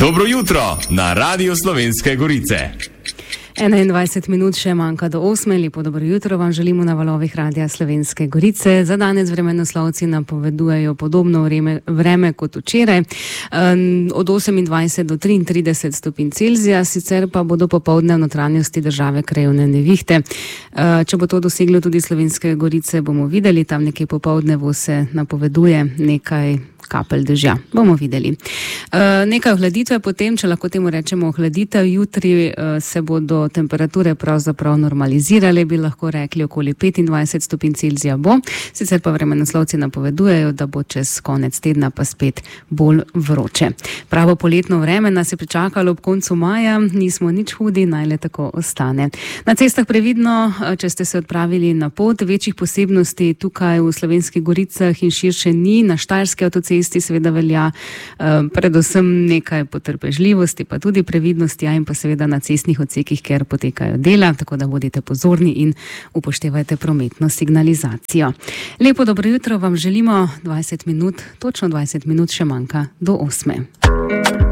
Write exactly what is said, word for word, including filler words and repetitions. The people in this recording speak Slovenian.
Dobro jutro na Radiu Slovenske Gorice. enaindvajset minut še manjka do osme. Lepo dobro jutro vam želimo na valovih Radia Slovenske Gorice. Za danes vremenoslovci napovedujejo podobno vreme, vreme kot včeraj, um, od osemindvajset do triintrideset stopinj Celzija, sicer pa bodo popoldne v notranjosti države krajevne nevihte. Uh, če bo to doseglo tudi Slovenske Gorice, bomo videli, tam nekaj popoldnevo se napoveduje nekaj kapelj dežja. Bomo videli. Uh, nekaj ohladitve potem, če lahko temu rečemo ohladitev. Jutri uh, se bodo temperature pravzaprav normalizirale, bi lahko rekli okoli petindvajset stopinj Celzija bo. Sicer pa vremenoslovci napovedujejo, da bo čez konec tedna pa spet bolj vroče. Pravo poletno vreme nas je pričakalo ob koncu maja, nismo nič hudi, naj le tako ostane. Na cestah previdno, če ste se odpravili na pot, večjih posebnosti tukaj v Slovenskih Goricah in širše ni. Na Štajerski avtocesti seveda velja uh, predvsem nekaj potrpežljivosti, pa tudi previdnosti, a in pa seveda na cestnih odsekih, ker potekajo dela, tako da bodite pozorni in upoštevajte prometno signalizacijo. Lepo dobro jutro vam želimo, dvajset minut, točno dvajset minut še manjka do osme.